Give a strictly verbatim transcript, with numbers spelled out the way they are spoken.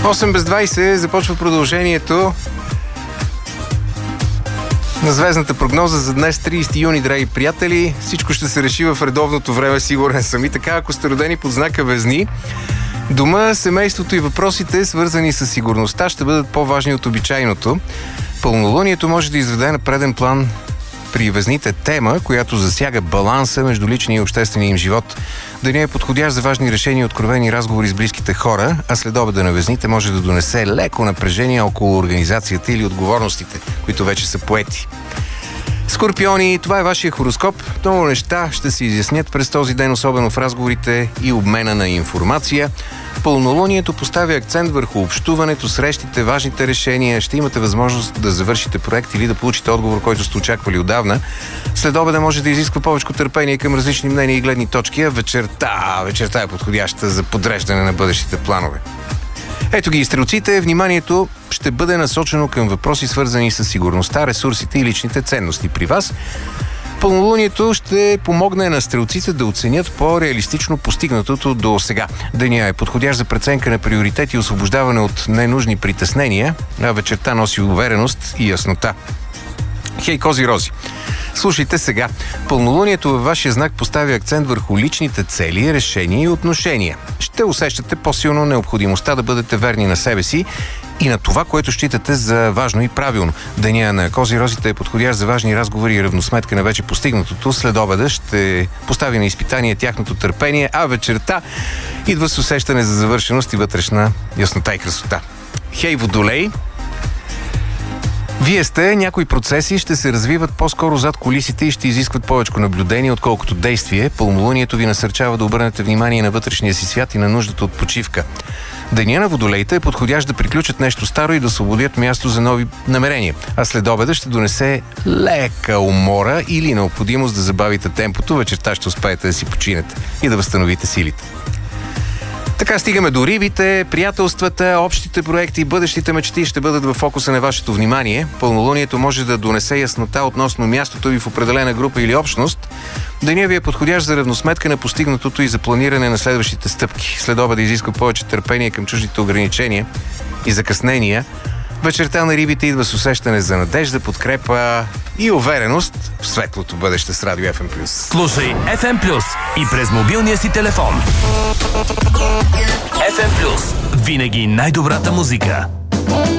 осем без двайсет започва продължението на звездната прогноза за днес, трийсети юни, драги приятели. Всичко ще се реши в редовното време, сигурен съм. И така, ако сте родени под знака Везни, дома, семейството и въпросите, свързани с сигурността, ще бъдат по-важни от обичайното. Пълнолунието може да изведе на преден план при Везните тема, която засяга баланса между личния и обществения им живот. Денят е подходящ за важни решения и откровени разговори с близките хора, а след обеда на Везните може да донесе леко напрежение около организацията или отговорностите, които вече са поети. Скорпиони, това е вашия хороскоп. Много неща ще се изяснят през този ден, особено в разговорите и обмена на информация. Пълнолунието поставя акцент върху общуването, срещите, важните решения. Ще имате възможност да завършите проект или да получите отговор, който сте очаквали отдавна. След обеда може да изисква повече търпение към различни мнения и гледни точки, а вечерта, вечерта е подходяща за подреждане на бъдещите планове. Ето ги и стрелците. Вниманието ще бъде насочено към въпроси, свързани с сигурността, ресурсите и личните ценности при вас. Пълнолунието ще помогне на стрелците да оценят по-реалистично постигнатото до сега. Денят е подходящ за преценка на приоритети и освобождаване от ненужни притеснения, а вечерта носи увереност и яснота. Хей, кози рози! Слушайте сега. Пълнолунието във вашия знак поставя акцент върху личните цели, решения и отношения. Ще усещате по-силно необходимостта да бъдете верни на себе си и на това, което считате за важно и правилно. Деня на кози розите е подходящ за важни разговори и равносметка на вече постигнатото. След обеда ще постави на изпитание тяхното търпение, а вечерта идва с усещане за завършеност и вътрешна яснота и красота. Хей, водолей! Вие сте, някои процеси ще се развиват по-скоро зад кулисите и ще изискват повече наблюдение, отколкото действие. Пълнолунието ви насърчава да обърнете внимание на вътрешния си свят и на нуждата от почивка. Деня на водолеите е подходящ да приключат нещо старо и да освободят място за нови намерения. А след обеда ще донесе лека умора или необходимост да забавите темпото. Вечерта ще успеете да си починете и да възстановите силите. Така стигаме до рибите, приятелствата, общите проекти и бъдещите мечти ще бъдат в фокуса на вашето внимание. Пълнолунието може да донесе яснота относно мястото ви в определена група или общност. Денят ви е подходящ за равносметка на постигнатото и за планиране на следващите стъпки. След обеда изисква повече търпение към чуждите ограничения и закъснения. Вечерта на рибите идва с усещане за надежда, подкрепа и увереност в светлото бъдеще с Радио Еф Ем Плюс. Слушай Еф Ем Плюс и през мобилния си телефон. Еф Ем Плюс. Винаги най-добрата музика.